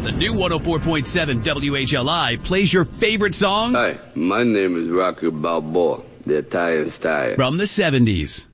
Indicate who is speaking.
Speaker 1: The new 104.7 WHLI plays your favorite songs
Speaker 2: Hi, my name is Rocky Balboa, the Italian Style.
Speaker 1: from the 70s.